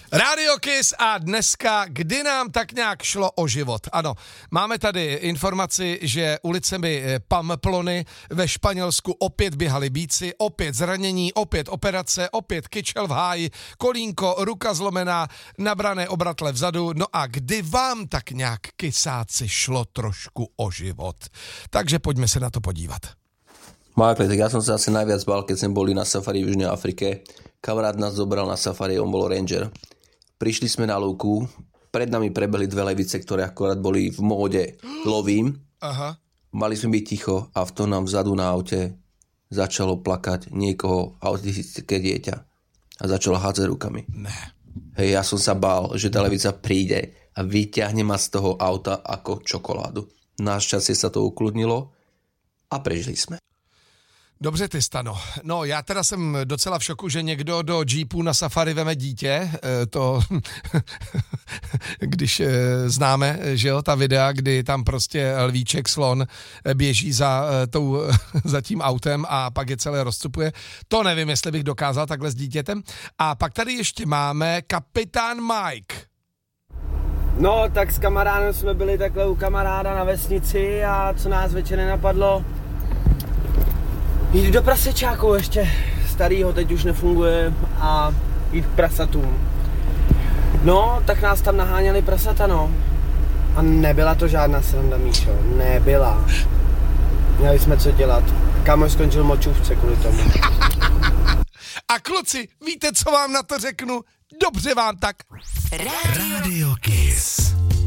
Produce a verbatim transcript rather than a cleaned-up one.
Radio Kiss a dneska, kdy nám tak nějak šlo o život. Ano, máme tady informaci, že ulicemi Pamplony ve Španělsku opět běhali býci, opět zranění, opět operace, opět kyčel v háji, kolínko, ruka zlomená, nabrané obratle vzadu. No a kdy vám tak nějak, kysáci, šlo trošku o život? Takže pojďme se na to podívat. Mákle, tak ja som sa asi najviac bál, keď sme boli na safari v Južnej Afrike. Kamarát nás zobral na safari, on bol ranger. Prišli sme na lúku, pred nami prebehli dve levice, ktoré akorát boli v móde lovím. Aha. Mali sme byť ticho a v tom nám vzadu na aute začalo plakať niekoho autistické dieťa a začalo hádzať rukami. Ne. Hej, ja som sa bál, že tá levica príde a vyťahne ma z toho auta ako čokoládu. Našťastie sa to ukludnilo a prežili sme. Dobře ty, Stano. No já teda jsem docela v šoku, že někdo do jeepu na safari veme dítě. To, když známe, že jo, ta videa, kdy tam prostě lvíček, slon běží za, tou, za tím autem a pak je celé rozcupuje. To nevím, jestli bych dokázal takhle s dítětem. A pak tady ještě máme kapitán Mike. No, tak s kamarádem jsme byli takhle u kamaráda na vesnici a co nás večer nenapadlo, jít do prasečáku ještě starýho, teď už nefunguje, a jít k prasatům. No, tak nás tam naháněli prasata, no. A nebyla to žádná sranda, Míšo, nebyla. Měli jsme co dělat. Kámoš skončil močůvce kvůli tomu. A kluci, víte, co vám na to řeknu? Dobře vám tak. Radio Kiss.